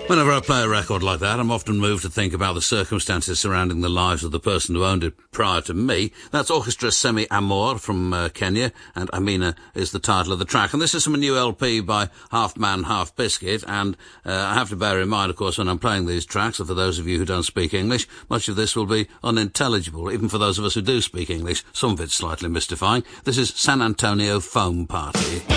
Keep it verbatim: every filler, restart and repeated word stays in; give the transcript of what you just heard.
Whenever I play a record like that, I'm often moved to think about the circumstances surrounding the lives of the person who owned it prior to me. That's Orchestra Semi Amor from uh, Kenya, and Amina is the title of the track. And this is from a new L P by Half Man, Half Biscuit, and uh, I have to bear in mind, of course, when I'm playing these tracks, and for those of you who don't speak English, much of this will be unintelligible. Even for those of us who do speak English, some of it's slightly mystifying. This is San Antonio Foam Party.